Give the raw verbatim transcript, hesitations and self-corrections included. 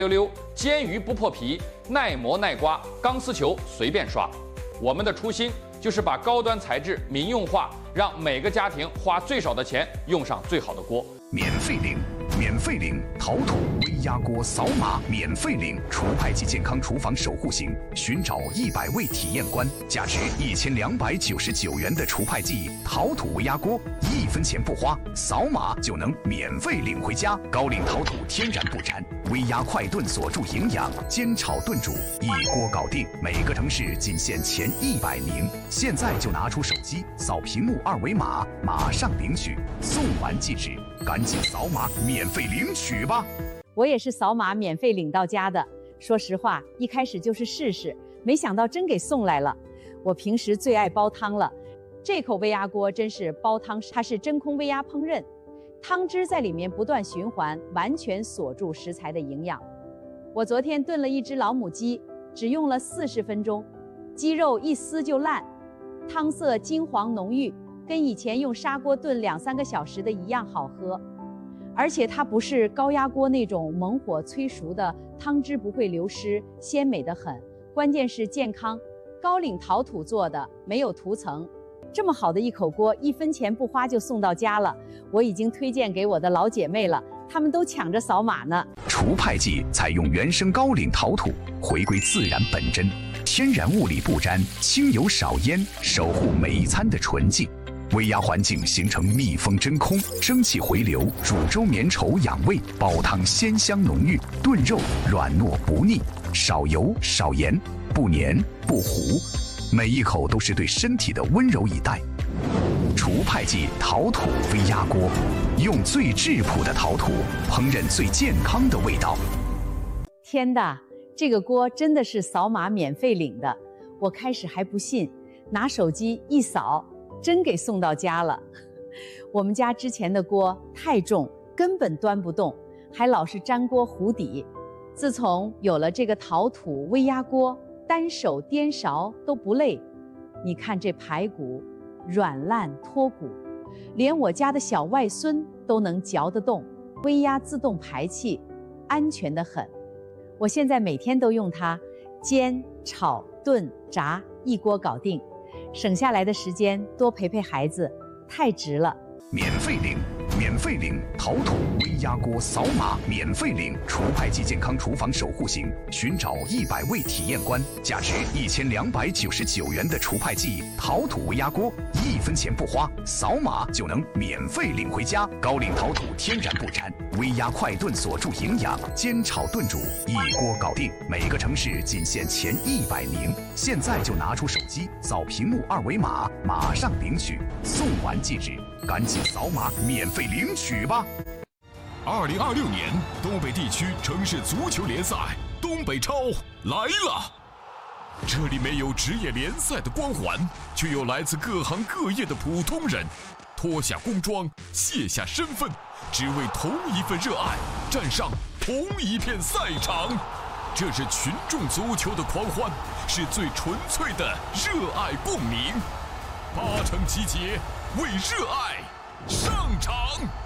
溜溜，煎鱼不破皮，耐磨耐刮，钢丝球随便刷。我们的初心就是把高端材质民用化，让每个家庭花最少的钱用上最好的锅。 免费领，免费领陶土微压锅，扫码免费领除派系健康厨房守护型，寻找一百位体验官，价值一千两百九十九元的除派系陶土微压锅，一分钱不花，扫码就能免费领回家。高岭陶土天然不粘，微压快炖锁住营养，煎炒炖煮一锅搞定。每个城市仅限前一百名，现在就拿出手机扫屏幕二维码，马上领取，送完即止，赶紧扫码免费领取吧。 我也是扫码免费领到家的。说实话，一开始就是试试，没想到真给送来了。我平时最爱煲汤了，这口微压锅真是煲汤，它是真空微压烹饪，汤汁在里面不断循环，完全锁住食材的营养。我昨天炖了一只老母鸡，只用了四十分钟，鸡肉一撕就烂，汤色金黄浓郁，跟以前用砂锅炖两三个小时的一样好喝。而且它不是高压锅那种猛火催熟的，汤汁不会流失，鲜美得很。关键是健康，高岭陶土做的，没有涂层。这么好的一口锅，一分钱不花就送到家了。我已经推荐给我的老姐妹了，她们都抢着扫码呢。 除派系采用原生高岭陶土，回归自然本真，天然物理不沾，轻油少烟，守护每一餐的纯净。微压环境形成密封真空，蒸汽回流，煮粥绵稠养胃，煲汤鲜香浓郁，炖肉软糯不腻，少油少盐，不黏不糊，每一口都是对身体的温柔以待。除派系陶土微压锅，用最质朴的陶土烹饪最健康的味道。 天的，这个锅真的是扫码免费领的。我开始还不信，拿手机一扫，真给送到家了。我们家之前的锅太重，根本端不动，还老是粘锅糊底。自从有了这个陶土微压锅，单手颠勺都不累。你看这排骨软烂脱骨，连我家的小外孙都能嚼得动。微压自动排气，安全得很。我现在每天都用它，煎、炒、炖、炸，一锅搞定。省下来的时间多陪陪孩子，太值了。 免费领，免费领陶土微压锅，扫码免费领除派系健康厨房守护型，寻找一百位体验官，价值一千两百九十九元的除派系陶土微压锅，一分钱不花，扫码就能免费领回家。高岭陶土天然不粘，微压快炖锁住营养，煎炒炖煮一锅搞定。每个城市仅限前一百名，现在就拿出手机扫屏幕二维码，马上领取，送完即止，赶紧扫码免费领取吧。 二零二六年东北地区城市足球联赛东北超来了，这里没有职业联赛的光环，却有来自各行各业的普通人，脱下工装，卸下身份，只为同一份热爱，站上同一片赛场。这是群众足球的狂欢，是最纯粹的热爱共鸣。八成集结，为热爱上场。